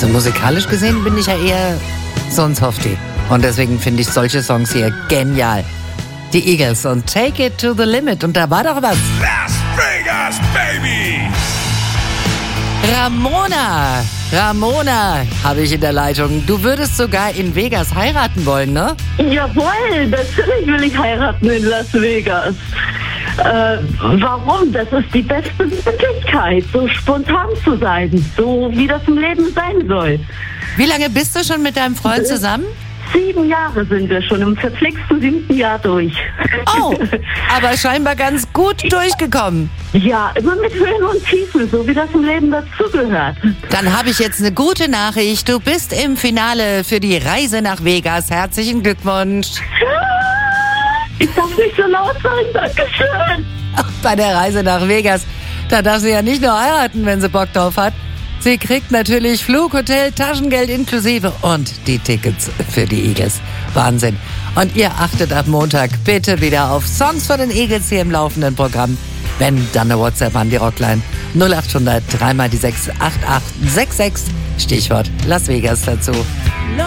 Also musikalisch gesehen bin ich ja eher so ein Softie. Und deswegen finde ich solche Songs hier genial. Die Eagles und Take It to the Limit. Und da war doch was. Las Vegas, baby! Ramona habe ich in der Leitung. Du würdest sogar in Vegas heiraten wollen, ne? Jawohl, natürlich will ich heiraten in Las Vegas. Warum? Das ist die beste Möglichkeit, so spontan zu sein, so wie das im Leben sein soll. Wie lange bist du schon mit deinem Freund zusammen? 7 Jahre sind wir schon im verflixten 7. Jahr durch. Oh, aber scheinbar ganz gut durchgekommen. Ja, immer mit Höhen und Tiefen, so wie das im Leben dazugehört. Dann habe ich jetzt eine gute Nachricht. Du bist im Finale für die Reise nach Vegas. Herzlichen Glückwunsch. Ich darf nicht so laut sein, Dankeschön. Bei der Reise nach Vegas, da darf sie ja nicht nur heiraten, wenn sie Bock drauf hat. Sie kriegt natürlich Flug, Hotel, Taschengeld inklusive und die Tickets für die Eagles. Wahnsinn. Und ihr achtet ab Montag bitte wieder auf Songs von den Eagles hier im laufenden Programm. Wenn, dann eine WhatsApp an die Rockline 0800 3 mal die 6 8866. Stichwort Las Vegas dazu.